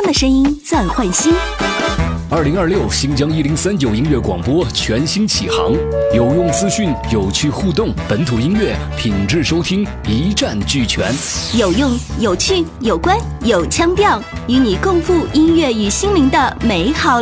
的声音暂换新。 2026新疆1039音乐广播全新启航，有用资讯，有趣互动，本土音乐品质收听一站俱全， 有用、有趣、有关、有腔调，与你共赴音乐与心灵的美好